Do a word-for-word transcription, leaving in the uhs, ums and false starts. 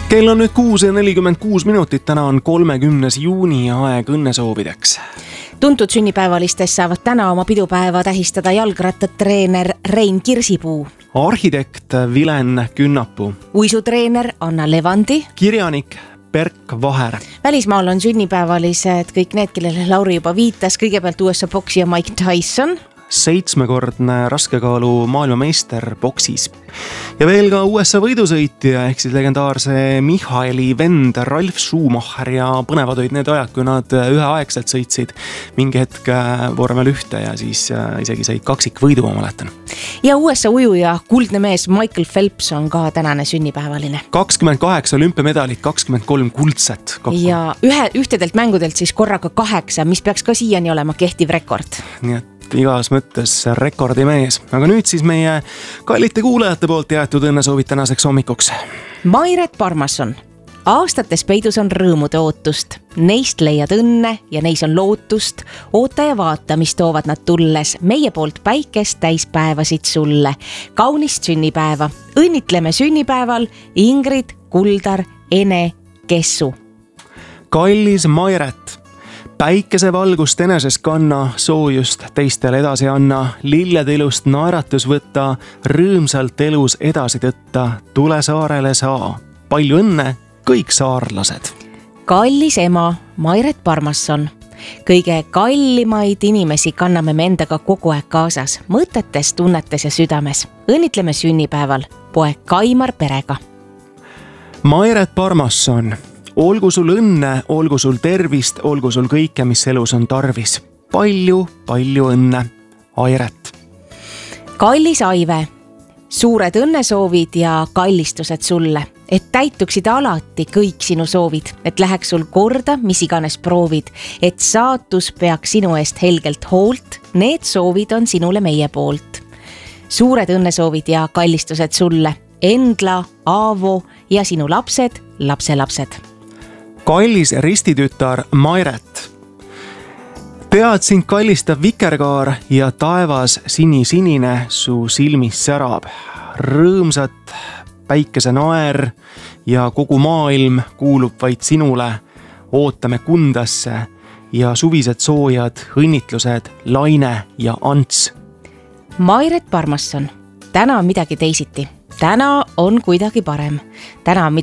Kell on nüüd kuus ja nelikümmend kuus minutit, täna on kolmekümnes juuni ja aeg õnnesoovideks. Tuntud sünnipäevalistest saavad täna oma pidupäeva tähistada jalgrattatreener Rein Kirsipuu, Arhitekt Vilen Künnapuu, uisutreener Anna Levandi, kirjanik Berk Vaher. Välismaal on sünnipäevalised kõik need, kellele Lauri juba viitas, kõigepealt U S A boksija Mike Tyson, seitsmekordne raskekaalu maailmameister boksis ja veel ka U S A võidusõitja ehk siis legendaarse Michaeli vend Ralf Schumacher ja põnevad olid need ajad, kui nad üheaegselt sõitsid mingi hetk vormel ühte ja siis isegi said kaksikvõidu, ma mäletan. Ja U S A ujuja kuldne mees Michael Phelps on ka tänane sünnipäevaline. kakskümmend kaheksa olümpiamedalit, kakskümmend kolm kuldset kokku. Ja ühe, ühtedelt mängudelt siis korraga kaheksa, mis peaks ka siiani olema kehtiv rekord. Nii et igas mõttes rekordimees. Aga nüüd siis meie kallite kuulajate poolt jäetud õnnesoovid tänaseks hommikuks. Mairet Parmasson. Aastates peidus on rõõmude ootust. Neist leiad õnne ja neis on lootust. Oota ja vaata, mis toovad nad tulles. Meie poolt päikest täispäevasid sulle. Kaunist sünnipäeva. Õnnitleme sünnipäeval Ingrid, Kuldar, Ene, Kessu. Kallis Mairet. Päikesevalgust eneses kanna, soojust teistele edasi anna, lillede ilust naeratus võtta, rõõmsalt elus edasi tõtta, tule saarele saa. Palju õnne, kõik saarlased. Kallis ema Mairet Parmasson. Kõige kallimaid inimesi kanname me endaga kogu aeg kaasas, mõtetes, tunnetes ja südames. Õnnitleme sünnipäeval poeg Kaimar perega. Mairet Parmasson. Olgu sul õnne, olgu sul tervist, olgu sul kõike, mis elus on tarvis. Palju, palju õnne, Airet. Kallis Aive, suured õnnesoovid ja kallistused sulle, et täituksid alati kõik sinu soovid, et läheks sul korda, mis iganes proovid, et saatus peaks sinu eest helgelt hoolt, need soovid on sinule meie poolt. Suured õnnesoovid ja kallistused sulle, Endla, Aavo ja sinu lapsed, lapselapsed. Kallis ristitutar Mairet. Tead, sind kallistab vikerkaar ja taevas sinisinine su silmis särab. Rõõmsat päikese naer ja kogu maailm kuulub vaid sinule. Ootame kundasse ja suvised soojad õnnitlused Laine ja Ants. Mairet Parmasson. Täna on midagi teisiti. Täna on kuidagi parem. Täna on midagi